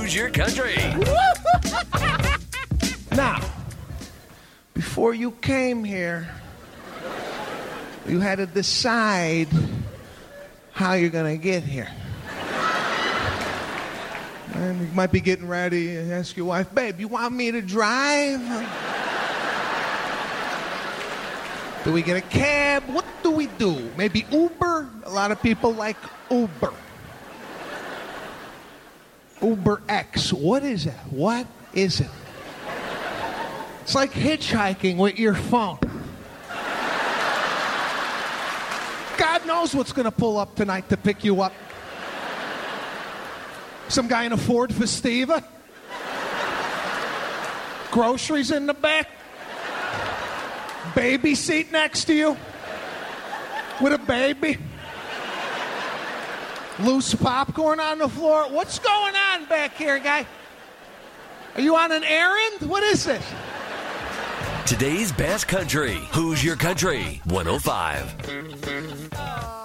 Your Country. Now, before you came here, you had to decide how you're going to get here. And you might be getting ready and ask your wife, babe, you want me to drive? Do we get a cab? What do we do? Maybe Uber? A lot of people like Uber. Uber X. What is it? What is it? It's like hitchhiking with your phone. God knows what's going to pull up tonight to pick you up. Some guy in a Ford Festiva. Groceries in the back. Baby seat next to you. With a baby. Loose popcorn on the floor. What's going on back here, guy? Are you on an errand? What is this? Today's best country. Who's Your Country? 105.